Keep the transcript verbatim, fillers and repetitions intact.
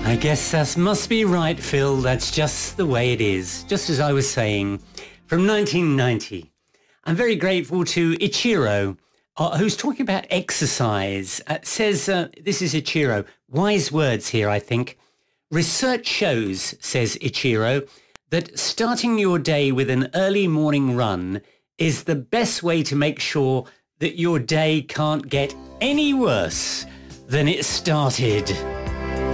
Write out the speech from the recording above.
I guess that must be right, Phil. That's just the way it is. Just as I was saying, from nineteen ninety. I'm very grateful to Ichiro, uh, who's talking about exercise. Uh, says, uh, this is Ichiro, wise words here, I think. Research shows, says Ichiro, that starting your day with an early morning run is the best way to make sure that your day can't get any worse than it started.